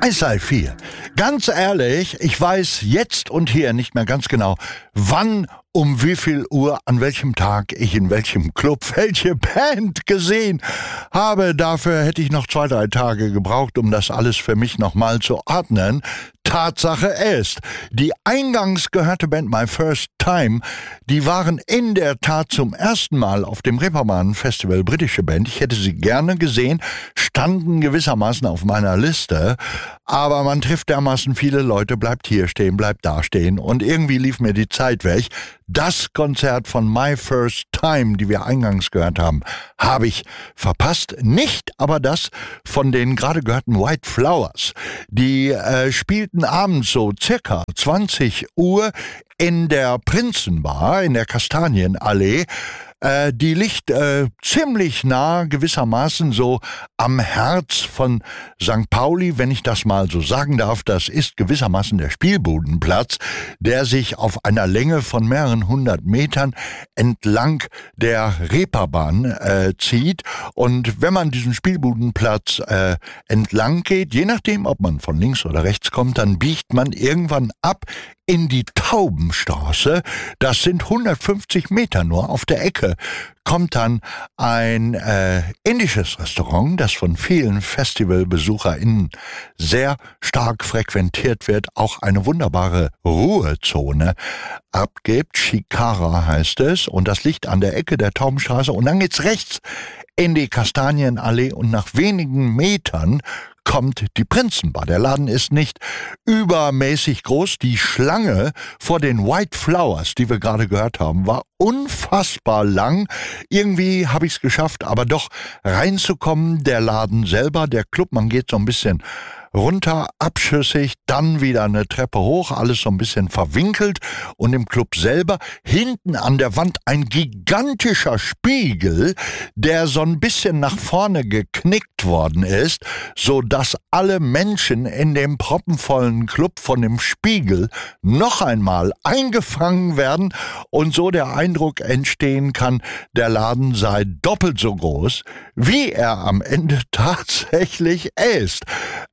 364. Ganz ehrlich, ich weiß jetzt und hier nicht mehr ganz genau, wann, um wie viel Uhr, an welchem Tag ich in welchem Club welche Band gesehen habe. Dafür hätte ich noch 2-3 Tage gebraucht, um das alles für mich nochmal zu ordnen. Tatsache ist, die eingangs gehörte Band My First Time, die waren in der Tat zum ersten Mal auf dem Reeperbahn Festival, britische Band. Ich hätte sie gerne gesehen, standen gewissermaßen auf meiner Liste, aber man trifft dermaßen viele Leute, bleibt hier stehen, bleibt da stehen und irgendwie lief mir die Zeit weg. Das Konzert von My First Time, die wir eingangs gehört haben, habe ich verpasst. Nicht aber das von den gerade gehörten White Flowers. Die spielten abends so circa 20 Uhr in der Prinzenbar in der Kastanienallee. Die liegt ziemlich nah gewissermaßen so am Herz von St. Pauli, wenn ich das mal so sagen darf. Das ist gewissermaßen der Spielbudenplatz, der sich auf einer Länge von mehreren hundert Metern entlang der Reeperbahn zieht. Und wenn man diesen Spielbudenplatz entlang geht, je nachdem, ob man von links oder rechts kommt, dann biegt man irgendwann ab in die Taubenstraße. Das sind 150 Meter nur. Auf der Ecke kommt dann ein indisches Restaurant, das von vielen FestivalbesucherInnen sehr stark frequentiert wird, auch eine wunderbare Ruhezone abgibt. Shikara heißt es, und das liegt an der Ecke der Taubenstraße. Und dann geht's rechts in die Kastanienallee und nach wenigen Metern kommt die Prinzenbar. Der Laden ist nicht übermäßig groß. Die Schlange vor den White Flowers, die wir gerade gehört haben, war unfassbar lang. Irgendwie habe ich es geschafft, aber doch reinzukommen. Der Laden selber, der Club, man geht so ein bisschen runter, abschüssig, dann wieder eine Treppe hoch, alles so ein bisschen verwinkelt, und im Club selber hinten an der Wand ein gigantischer Spiegel, der so ein bisschen nach vorne geknickt worden ist, so dass alle Menschen in dem proppenvollen Club von dem Spiegel noch einmal eingefangen werden und so der Eindruck entstehen kann, der Laden sei doppelt so groß, wie er am Ende tatsächlich ist.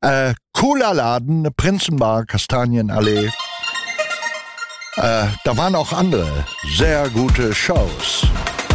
Cooler Laden, Prinzenbar, Kastanienallee. Da waren auch andere sehr gute Shows.